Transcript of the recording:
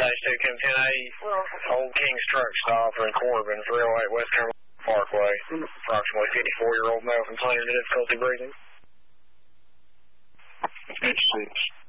-10A, Old King's Truck Stop in Corbin, 308 West Carolina Parkway. Approximately 54-year-old male complaining of difficulty breathing. 6.